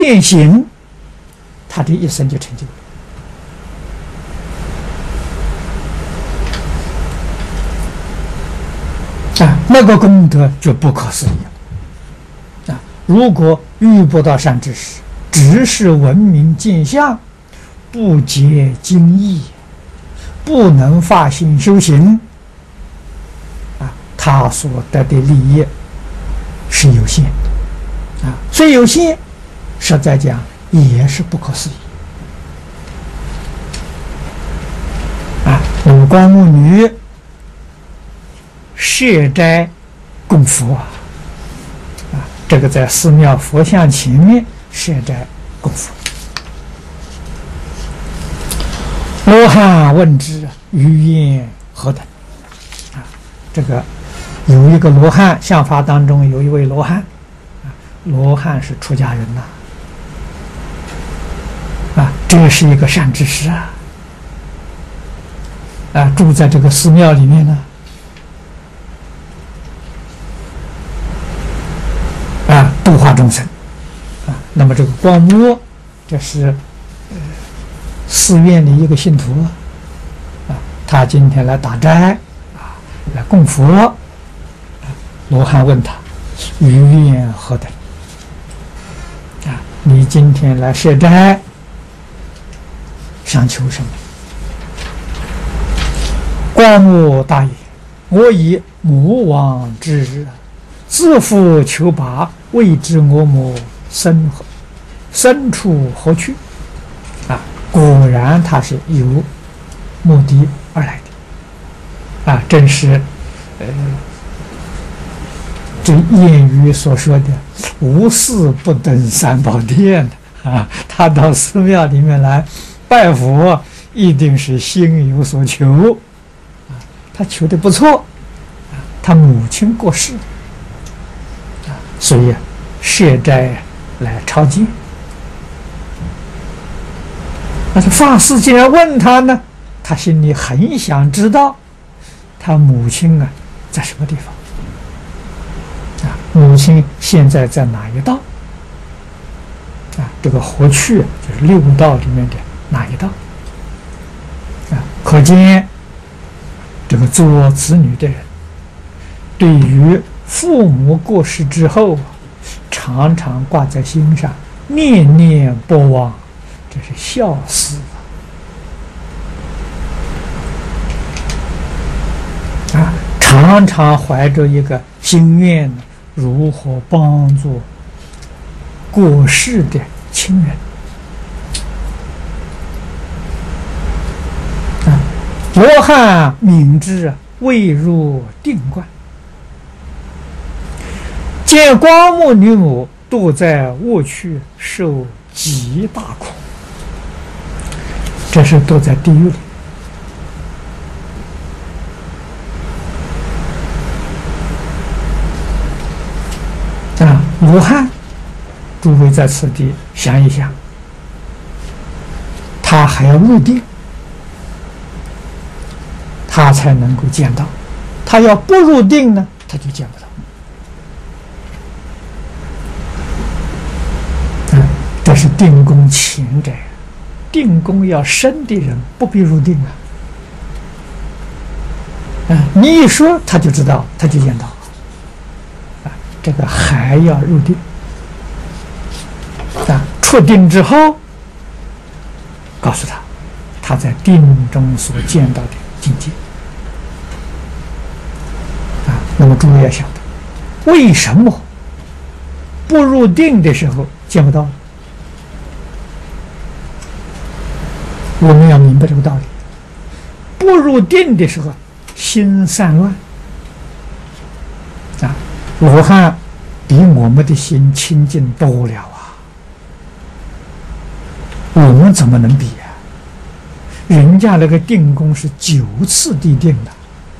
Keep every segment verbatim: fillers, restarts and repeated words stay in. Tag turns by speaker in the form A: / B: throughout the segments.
A: 变行，他的一生就成就了。啊，那个功德就不可思议了。啊，如果遇不到善知识，只是闻名见相，不解经义，不能发心修行，啊，他所得的利益是有限的，啊，虽有限，实在讲也是不可思议。啊，那么光目女设斋供佛啊，啊，这个在寺庙佛像前面设斋供佛。罗汉问之，于言何等？啊，这个有一个罗汉，相法当中有一位罗汉，啊，罗汉是出家人呐，啊，这是一个善知识啊，啊，住在这个寺庙里面呢，啊，度化众生，啊，那么这个光目，这是呃寺院的一个信徒啊，他今天来打斋啊，来供佛。啊，罗汉问他：“于愿何等？”啊，你今天来设斋，想求什么？光目大也：“我以母王之日，自负求拔，未知我母身何身处何去？”啊，果然他是有目的而来的，啊，正是呃这谚语所说的“无事不登三宝殿”啊，他到寺庙里面来拜佛，一定是心有所求，啊，他求的不错，啊，他母亲过世，啊，所以设斋来朝见。但是法师既然问他呢，他心里很想知道他母亲啊在什么地方，啊，母亲现在在哪一道？啊，这个何去就是六道里面的哪一道？啊，可见这个做子女的人，对于父母过世之后，常常挂在心上，念念不忘。这是孝思啊！常常怀着一个心愿，如何帮助过世的亲人啊！罗汉明知未入定观，见光目女母堕在卧趣，受极大苦。这是都在地狱里啊！罗汉，诸位在此地想一想，他还要入定，他才能够见到；他要不入定呢，他就见不到。啊，这是定功前者。定功要深的人不必入定啊！啊，你一说他就知道，他就见到。啊，这个还要入定啊！出定之后，告诉他，他在定中所见到的境界啊。那么诸位要晓得，为什么不入定的时候见不到？我们要明白这个道理。不入定的时候，心散乱啊。罗汉比我们的心清净多了啊，我们怎么能比啊？人家那个定功是九次地定的，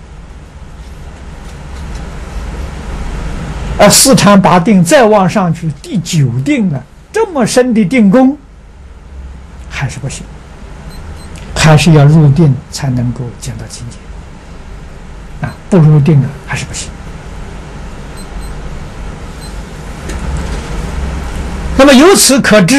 A: 而四禅八定再往上去，第九定了，这么深的定功还是不行。还是要入定才能够见到境界啊！不入定了还是不行。那么由此可知，